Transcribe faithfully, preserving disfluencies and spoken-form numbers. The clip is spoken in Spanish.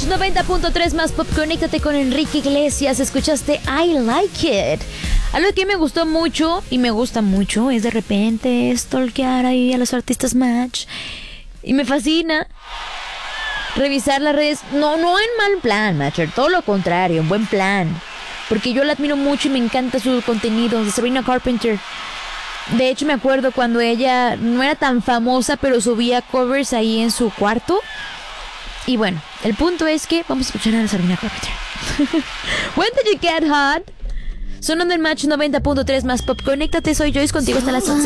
Match noventa punto tres más pop. Conéctate con Enrique Iglesias. Escuchaste I Like It. Algo que me gustó mucho y me gusta mucho es de repente stalkear ahí a los artistas Match. Y me fascina revisar las redes. No, no en mal plan, Matcher. Todo lo contrario, en buen plan. Porque yo la admiro mucho y me encanta su contenido. De Sabrina Carpenter. De hecho, me acuerdo cuando ella no era tan famosa, pero subía covers ahí en su cuarto. Y bueno, el punto es que vamos a escuchar a Sabrina Carpenter. When did you get hot? Sonando en Match noventa punto tres más pop. Conéctate, soy Joyce contigo hasta las once.